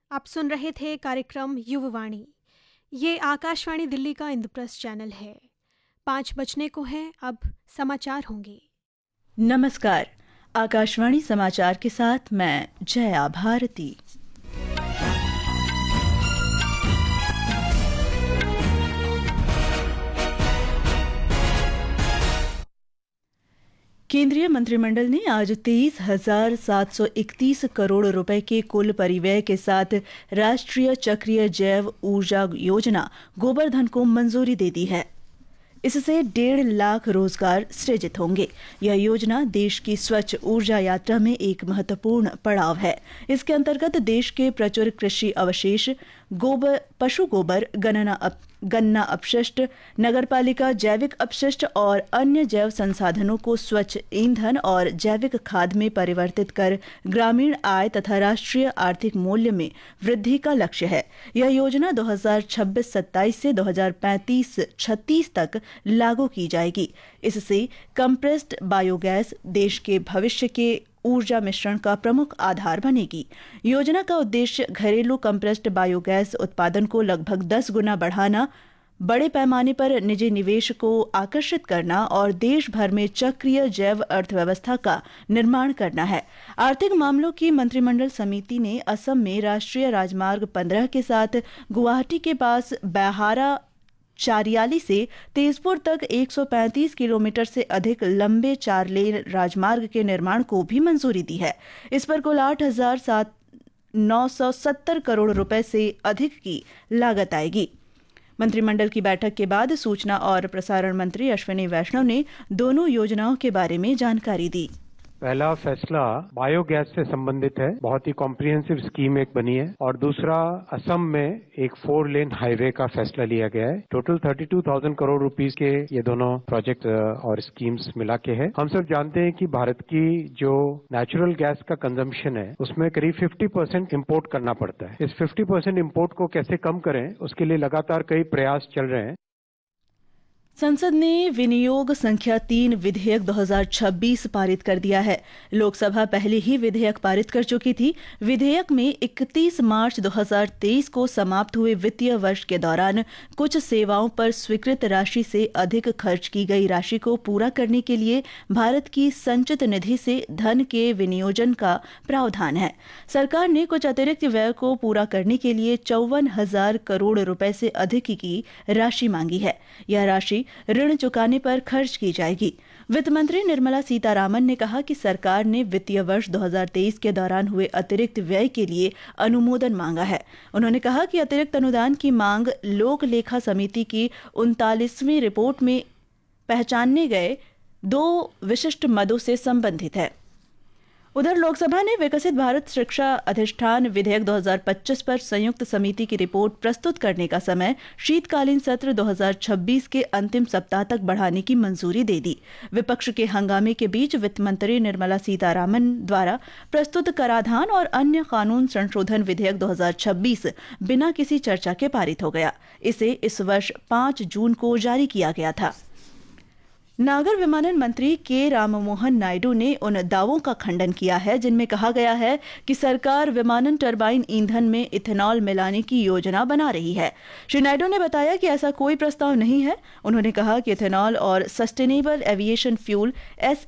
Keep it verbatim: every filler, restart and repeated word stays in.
आप सुन रहे थे कार्यक्रम युववाणी। ये आकाशवाणी दिल्ली का इंद्रप्रस्थ चैनल है। पाँच बजने को है, अब समाचार होंगे। नमस्कार, आकाशवाणी समाचार के साथ मैं जया भारती। केंद्रीय मंत्रिमंडल ने आज तेईस हजार सात सौ इकतीस करोड़ रुपए के कुल परिव्यय के साथ राष्ट्रीय चक्रीय जैव ऊर्जा योजना गोबर्धन को मंजूरी दे दी है। इससे डेढ़ लाख रोजगार सृजित होंगे। यह योजना देश की स्वच्छ ऊर्जा यात्रा में एक महत्वपूर्ण पड़ाव है। इसके अंतर्गत देश के प्रचुर कृषि अवशेष, गोबर, पशु गोबर, गणना अप, गन्ना अपशिष्ट, नगरपालिका जैविक अपशिष्ट और अन्य जैव संसाधनों को स्वच्छ ईंधन और जैविक खाद में परिवर्तित कर ग्रामीण आय तथा राष्ट्रीय आर्थिक मूल्य में वृद्धि का लक्ष्य है। यह योजना दो हज़ार छब्बीस सत्ताईस से दो हज़ार पैंतीस छत्तीस तक लागू की जाएगी। इससे कंप्रेस्ड बायोगैस देश के भविष्य के ऊर्जा मिश्रण का प्रमुख आधार बनेगी। योजना का उद्देश्य घरेलू कंप्रेस्ड बायोगैस उत्पादन को लगभग दस गुना बढ़ाना, बड़े पैमाने पर निजी निवेश को आकर्षित करना और देश भर में चक्रीय जैव अर्थव्यवस्था का निर्माण करना है। आर्थिक मामलों की मंत्रिमंडल समिति ने असम में राष्ट्रीय राजमार्ग पंद्रह के साथ गुवाहाटी के पास बैहारा चारियाली से तेजपुर तक एक सौ पैंतीस किलोमीटर से अधिक लंबे चार लेन राजमार्ग के निर्माण को भी मंजूरी दी है। इस पर कुल आठ हजार सात नौ सौ सत्तर करोड़ रुपए से अधिक की लागत आएगी। मंत्रिमंडल की बैठक के बाद सूचना और प्रसारण मंत्री अश्विनी वैष्णव ने दोनों योजनाओं के बारे में जानकारी दी। पहला फैसला बायोगैस से संबंधित है, बहुत ही कॉम्प्रिहेंसिव स्कीम एक बनी है। और दूसरा, असम में एक फोर लेन हाईवे का फैसला लिया गया है। टोटल बत्तीस हज़ार करोड़ रुपीस के ये दोनों प्रोजेक्ट और स्कीम्स मिला के है। हम सब जानते हैं कि भारत की जो नेचुरल गैस का कंजम्पशन है उसमें करीब पचास परसेंट इम्पोर्ट करना पड़ता है। इस पचास परसेंट इम्पोर्ट को कैसे कम करें, उसके लिए लगातार कई प्रयास चल रहे हैं। संसद ने विनियोग संख्या तीन विधेयक दो हज़ार छब्बीस पारित कर दिया है। लोकसभा पहले ही विधेयक पारित कर चुकी थी। विधेयक में इकतीस मार्च दो हज़ार तेईस को समाप्त हुए वित्तीय वर्ष के दौरान कुछ सेवाओं पर स्वीकृत राशि से अधिक खर्च की गई राशि को पूरा करने के लिए भारत की संचित निधि से धन के विनियोजन का प्रावधान है। सरकार ने कुछ अतिरिक्त व्यय को पूरा करने के लिए चौवन हजार करोड़ रुपए से अधिक की राशि मांगी है। यह राशि ऋण चुकाने पर खर्च की जाएगी। वित्त मंत्री निर्मला सीतारामन ने कहा कि सरकार ने वित्तीय वर्ष दो हज़ार तेईस के दौरान हुए अतिरिक्त व्यय के लिए अनुमोदन मांगा है। उन्होंने कहा कि अतिरिक्त अनुदान की मांग लोक लेखा समिति की उनतालीसवीं रिपोर्ट में पहचाने गए दो विशिष्ट मदों से संबंधित है। उधर लोकसभा ने विकसित भारत शिक्षा अधिष्ठान विधेयक दो हज़ार पच्चीस पर संयुक्त समिति की रिपोर्ट प्रस्तुत करने का समय शीतकालीन सत्र दो हज़ार छब्बीस के अंतिम सप्ताह तक बढ़ाने की मंजूरी दे दी। विपक्ष के हंगामे के बीच वित्त मंत्री निर्मला सीतारामन द्वारा प्रस्तुत कराधान और अन्य कानून संशोधन विधेयक दो हज़ार छब्बीस बिना किसी चर्चा के पारित हो गया। इसे इस वर्ष पाँच जून को जारी किया गया था। नागर विमानन मंत्री के राममोहन नायडू ने उन दावों का खंडन किया है जिनमें कहा गया है कि सरकार विमानन टरबाइन ईंधन में इथेनॉल मिलाने की योजना बना रही है। श्री नायडू ने बताया कि ऐसा कोई प्रस्ताव नहीं है। उन्होंने कहा कि इथेनॉल और सस्टेनेबल एविएशन फ्यूल एस